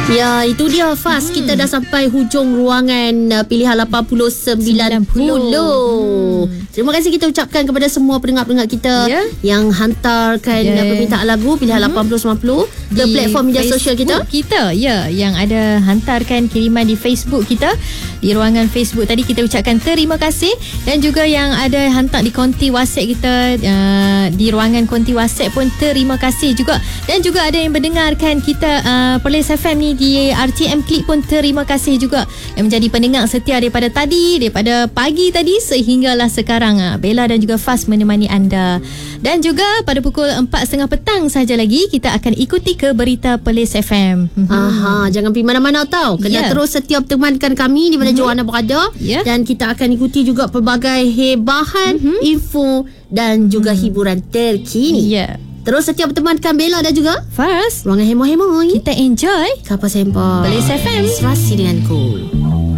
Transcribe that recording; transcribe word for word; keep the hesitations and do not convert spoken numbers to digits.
Ya, itu dia Fas. Hmm. Kita dah sampai hujung ruangan uh, pilihan lapan puluh sembilan puluh. Hmm. Terima kasih kita ucapkan kepada semua pendengar-pendengar kita yeah. yang hantarkan yeah. permintaan lagu pilihan hmm. lapan puluh sembilan puluh ke di platform media sosial kita. Kita, ya, yang ada hantarkan kiriman di Facebook kita, di ruangan Facebook tadi, kita ucapkan terima kasih. Dan juga yang ada hantar di konti WhatsApp kita, uh, di ruangan konti WhatsApp pun terima kasih juga. Dan juga ada yang mendengarkan kita uh, Perlis F M ni di R T M Click pun terima kasih juga, yang menjadi pendengar setia daripada tadi, daripada pagi tadi sehinggalah sekarang. Bella dan juga Fas menemani anda. Dan juga pada pukul empat tiga puluh petang saja lagi kita akan ikuti ke berita Perlis F M. Aha, jangan pergi mana-mana tau. Kena yeah. terus setiap temankan kami di mana mm-hmm. jauh anda berada. Yeah. Dan kita akan ikuti juga pelbagai hebahan, mm-hmm. info dan juga mm. hiburan terkini. Ya. Yeah. Terus setiap temankan Bella dan juga Fas. Ruangan hemo-hemo. Kita enjoy Kapal Sempoi Perlis F M. Serasi denganku.